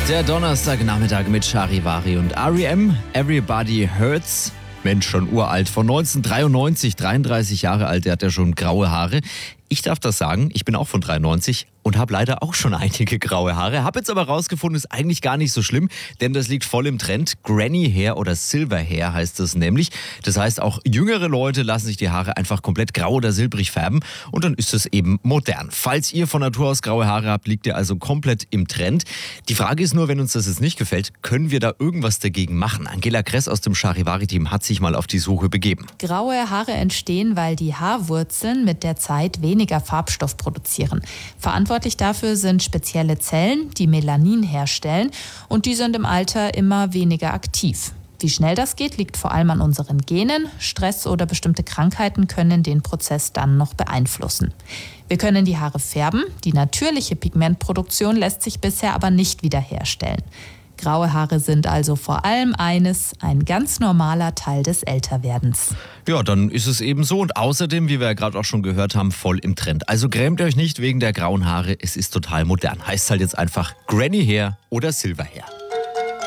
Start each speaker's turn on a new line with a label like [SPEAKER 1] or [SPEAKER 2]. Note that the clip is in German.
[SPEAKER 1] Der Donnerstagnachmittag mit Charivari und R.E.M. Everybody Hurts. Mensch, schon uralt. Von 1993, 33 Jahre alt, der hat ja schon graue Haare. Ich darf das sagen, ich bin auch von 93 und habe leider auch schon einige graue Haare. Habe jetzt aber rausgefunden, ist eigentlich gar nicht so schlimm, denn das liegt voll im Trend. Granny Hair oder Silver Hair heißt das nämlich. Das heißt, auch jüngere Leute lassen sich die Haare einfach komplett grau oder silbrig färben und dann ist es eben modern. Falls ihr von Natur aus graue Haare habt, liegt ihr also komplett im Trend. Die Frage ist nur, wenn uns das jetzt nicht gefällt, können wir da irgendwas dagegen machen? Angela Kress aus dem Charivari-Team hat sich mal auf die Suche begeben.
[SPEAKER 2] Graue Haare entstehen, weil die Haarwurzeln mit der Zeit weniger Farbstoff produzieren. Verantwortlich dafür sind spezielle Zellen, die Melanin herstellen, und die sind im Alter immer weniger aktiv. Wie schnell das geht, liegt vor allem an unseren Genen. Stress oder bestimmte Krankheiten können den Prozess dann noch beeinflussen. Wir können die Haare färben, die natürliche Pigmentproduktion lässt sich bisher aber nicht wiederherstellen. Graue Haare sind also vor allem ein ganz normaler Teil des Älterwerdens.
[SPEAKER 1] Ja, dann ist es eben so und außerdem, wie wir ja gerade auch schon gehört haben, voll im Trend. Also grämt euch nicht wegen der grauen Haare, es ist total modern. Heißt halt jetzt einfach Granny Hair oder Silver Hair.